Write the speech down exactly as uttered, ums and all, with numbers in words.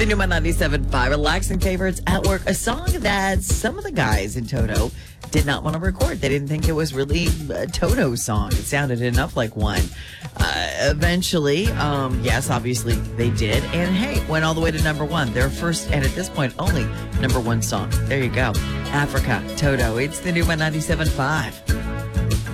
The new one ninety-seven point five, relaxing favorites at work. A song that some of the guys in Toto did not want to record. They didn't think it was really a Toto song. It sounded enough like one. Uh, eventually, um, yes, obviously they did. And hey, went all the way to number one. Their first, and at this point, only number one song. There you go. Africa, Toto. It's the new one ninety-seven point five.